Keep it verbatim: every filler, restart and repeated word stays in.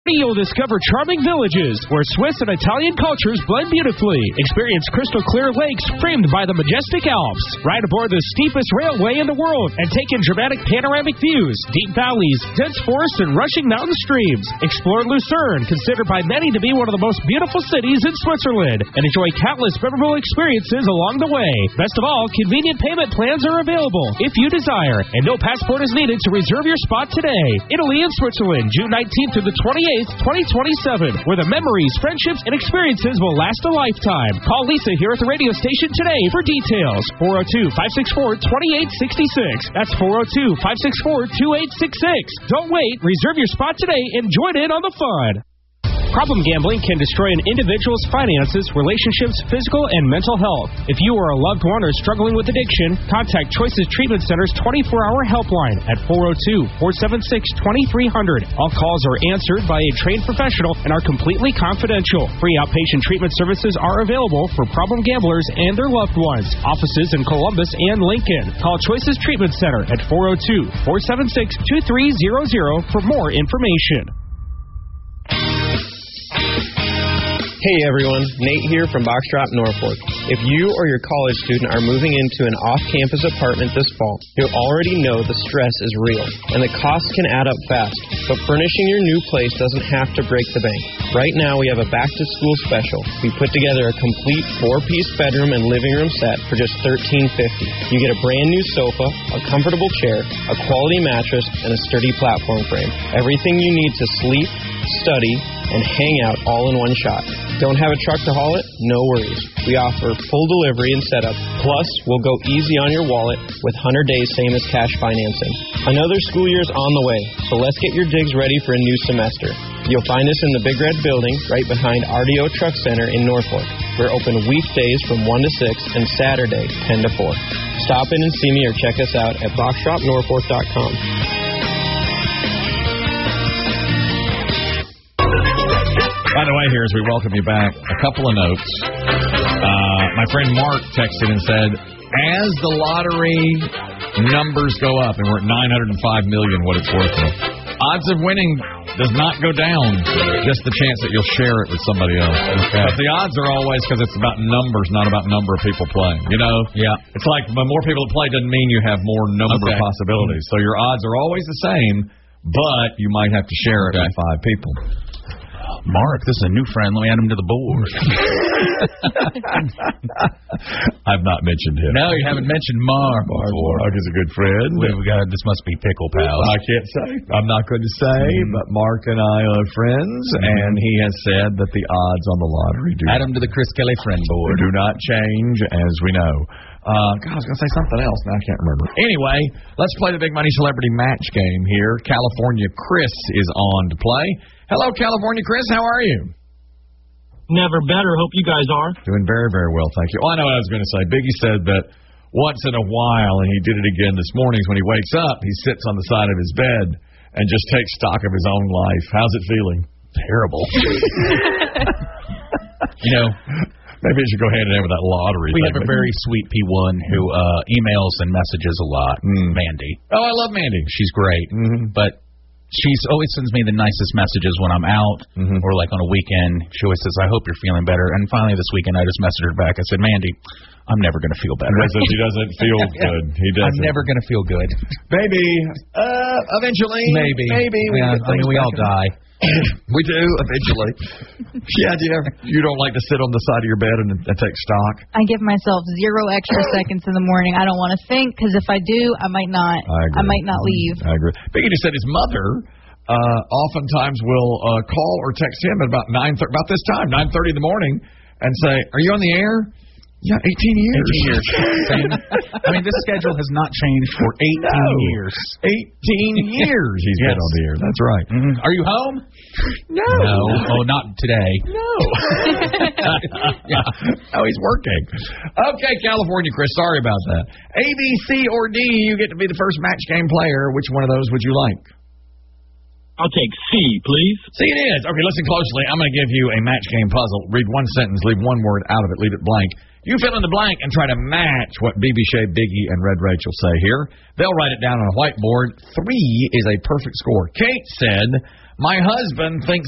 You'll discover charming villages where Swiss and Italian cultures blend beautifully. Experience crystal clear lakes framed by the majestic Alps. Ride aboard the steepest railway in the world and take in dramatic panoramic views, deep valleys, dense forests, and rushing mountain streams. Explore Lucerne, considered by many to be one of the most beautiful cities in Switzerland, and enjoy countless memorable experiences along the way. Best of all, convenient payment plans are available if you desire, and no passport is needed to reserve your spot today. Italy and Switzerland, June nineteenth through the twenty-eighth, twenty twenty-seven, where the memories, friendships, and experiences will last a lifetime. Call Lisa here at the radio station today for details. four oh two, five six four, two eight six six. That's four oh two, five six four, two eight six six. Don't wait. Reserve your spot today and join in on the fun. Problem gambling can destroy an individual's finances, relationships, physical, and mental health. If you or a loved one are struggling with addiction, contact Choices Treatment Center's twenty-four hour helpline at four oh two, four seven six, two three zero zero. All calls are answered by a trained professional and are completely confidential. Free outpatient treatment services are available for problem gamblers and their loved ones. Offices in Columbus and Lincoln. Call Choices Treatment Center at four oh two, four seven six, two three zero zero for more information. Hey everyone, Nate here from Box Drop Norfolk. If you or your college student are moving into an off-campus apartment this fall, you already know the stress is real, and the costs can add up fast. But furnishing your new place doesn't have to break the bank. Right now we have a back-to-school special. We put together a complete four-piece bedroom and living room set for just thirteen fifty. You get a brand new sofa, a comfortable chair, a quality mattress, and a sturdy platform frame. Everything you need to sleep, study, and hang out all in one shot. Don't have a truck to haul it? No worries. We offer full delivery and setup. Plus, we'll go easy on your wallet with one hundred days same as cash financing. Another school year's on the way, so let's get your digs ready for a new semester. You'll find us in the Big Red Building right behind R D O Truck Center in Norfolk. We're open weekdays from one to six and Saturday ten to four. Stop in and see me or check us out at box drop norfolk dot com. By the way, here, as we welcome you back, a couple of notes. Uh, my friend Mark texted and said, as the lottery numbers go up, and we're at nine hundred five million, what it's worth now, odds of winning does not go down, just the chance that you'll share it with somebody else. Okay. But the odds are always, because it's about numbers, not about number of people playing. You know? Yeah. It's like the more people that play doesn't mean you have more number okay. of possibilities. So your odds are always the same, but you might have to share it okay. with five people. Mark, this is a new friend. Let me add him to the board. I've not mentioned him. No, you haven't mentioned Mark before. Mark is a good friend. We, we got, this must be Pickle Pals. I can't say. I'm not going to say, mm. but Mark and I are friends, mm. and he has said that the odds on the lottery do add him to the Chris Kelly friend board. Do not change, as we know. Uh, God, I was going to say something else, now I can't remember. Anyway, let's play the Big Money Celebrity Match game here. California Chris is on to play. Hello, California Chris. How are you? Never better. Hope you guys are. Doing very, very well, thank you. Oh, I know what I was going to say. Biggie said that once in a while, and he did it again this morning, when he wakes up, he sits on the side of his bed and just takes stock of his own life. How's it feeling? Terrible. You know, maybe it should go hand in hand with that lottery. We thing. have a very sweet P one who uh, emails and messages a lot. Mm. Mandy. Oh, I love Mandy. She's great. Mm-hmm. But she's always sends me the nicest messages when I'm out mm-hmm. or like on a weekend. She always says, I hope you're feeling better. And finally this weekend I just messaged her back. I said, Mandy, I'm never going to feel better. He doesn't, he doesn't feel good. He doesn't. I'm never going to feel good. Maybe. Uh, eventually. Maybe. Maybe. Yeah, I mean, we all die. We do, eventually. Yeah, yeah. You don't like to sit on the side of your bed and, and take stock? I give myself zero extra seconds in the morning. I don't want to think, because if I do, I might not. I, I might not leave. I agree. Biggie just said his mother uh, oftentimes will uh, call or text him at about nine thirty, about this time, nine thirty in the morning, and say, "Are you on the air?" Yeah, eighteen years. eighteen years. I mean, this schedule has not changed for eighteen no. years. eighteen years he's yes. been on the air. That's right. Mm-hmm. Are you home? No. No. Oh, not today. No. yeah. Oh, he's working. Okay, California Chris, sorry about that. A, B, C, or D, you get to be the first match game player. Which one of those would you like? I'll take C, please. C it is. Okay, listen closely. I'm going to give you a match game puzzle. Read one sentence, leave one word out of it, leave it blank. You fill in the blank and try to match what B B Shay, Biggie, and Red Rachel say here. They'll write it down on a whiteboard. Three is a perfect score. Kate said, my husband thinks